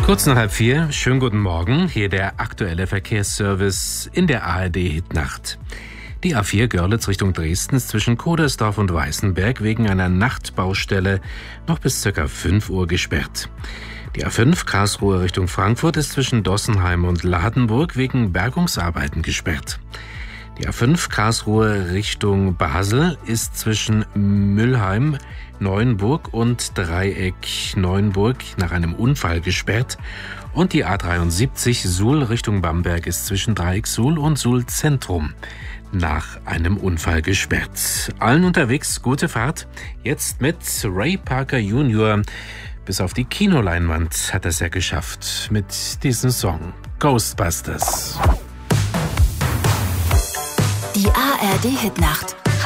Kurz nach 3:30, schönen guten Morgen, hier der aktuelle Verkehrsservice in der ARD-Hitnacht. Die A4 Görlitz Richtung Dresden ist zwischen Kodersdorf und Weißenberg wegen einer Nachtbaustelle noch bis ca. 5 Uhr gesperrt. Die A5 Karlsruhe Richtung Frankfurt ist zwischen Dossenheim und Ladenburg wegen Bergungsarbeiten gesperrt. Die A5 Karlsruhe Richtung Basel ist zwischen Müllheim, Neuenburg und Dreieck Neuenburg nach einem Unfall gesperrt. Und die A73 Suhl Richtung Bamberg ist zwischen Dreieck Suhl und Suhl Zentrum nach einem Unfall gesperrt. Allen unterwegs gute Fahrt. Jetzt mit Ray Parker Jr. Bis auf die Kinoleinwand hat er es ja geschafft mit diesem Song Ghostbusters. Die ARD-Hitnacht.